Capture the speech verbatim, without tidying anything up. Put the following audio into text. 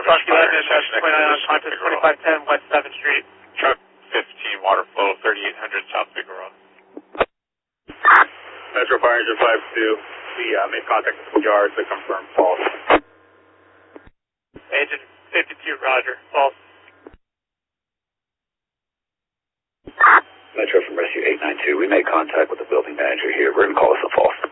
Truck eleven, twenty-nine on Pontus, twenty-five ten West seventh Street. Truck fifteen, water flow, thirty-eight hundred South Figueroa. Metro Fire Engine five two, we uh, made contact with the yard to confirm false. Agent fifty-two, roger, false. Metro from Rescue eight nine two, we made contact with the building manager here. We're going to call this a false.